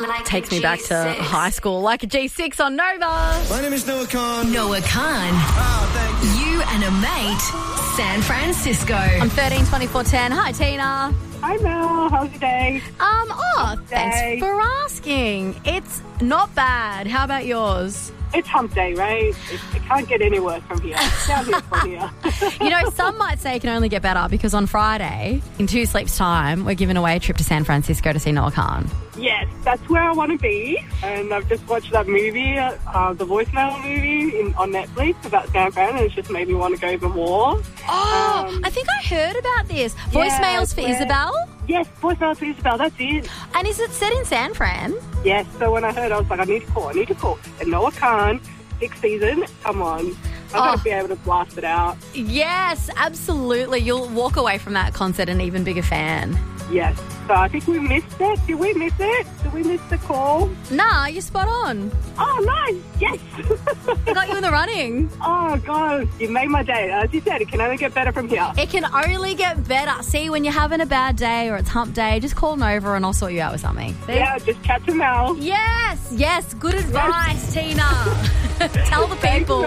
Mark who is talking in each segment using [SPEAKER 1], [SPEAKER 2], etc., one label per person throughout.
[SPEAKER 1] Takes me back to high school, like a G6 on Nova.
[SPEAKER 2] My name is Noah Khan.
[SPEAKER 3] Noah Khan.
[SPEAKER 2] Oh, thank you.
[SPEAKER 3] You and a mate, San Francisco.
[SPEAKER 1] I'm 13, 24, 10. Hi, Tina.
[SPEAKER 4] Hi Mel, how's your day?
[SPEAKER 1] Thanks for asking. It's not bad. How about yours?
[SPEAKER 4] It's hump day, right? It can't get any worse from here. Down here from here.
[SPEAKER 1] You know, some might say it can only get better because on Friday, in 2 sleeps' time, we're giving away a trip to San Francisco to see Noah Khan.
[SPEAKER 4] Yes, that's where I want to be. And I've just watched that movie, the voicemail movie on Netflix about San Fran, and it's just made me want to go even more.
[SPEAKER 1] Oh, I think I heard about this. Voicemails for Isabel?
[SPEAKER 4] Yes, voicemails for Isabel, that's it.
[SPEAKER 1] And is it set in San Fran?
[SPEAKER 4] Yes, so when I heard, I was like, I need to call. And Noah Khan, 6th season, come on. I'm going to be able to blast it out.
[SPEAKER 1] Yes, absolutely. You'll walk away from that concert an even bigger fan.
[SPEAKER 4] Yes. So I think we missed it. Did we miss it? Did we miss the call?
[SPEAKER 1] Nah, you're spot on.
[SPEAKER 4] Oh, nice. Yes.
[SPEAKER 1] I got you in the running.
[SPEAKER 4] Oh, God. You made my day. As you said, it can only get better from here.
[SPEAKER 1] It can only get better. See, when you're having a bad day or it's hump day, just call Nova and I'll sort you out with something. See?
[SPEAKER 4] Yeah, just catch them out.
[SPEAKER 1] Yes. Good advice, Tina. Tell the people.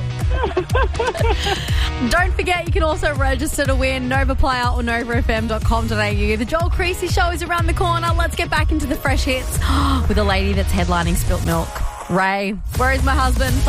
[SPEAKER 1] Don't forget, you can also register to win Nova Player or novafm.com.au. The Joel Creasy Show is around the corner. Let's get back into the fresh hits with a lady that's headlining Spilt Milk. Ray, where is my husband?